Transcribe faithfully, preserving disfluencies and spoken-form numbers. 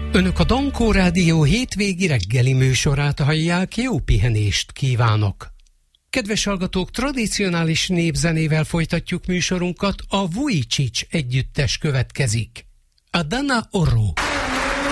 Önök a Dankó Rádió hétvégi reggeli műsorát hallják, jó pihenést kívánok! Kedves hallgatók, tradicionális népzenével folytatjuk műsorunkat, a Vujicic együttes következik. Adana Oro.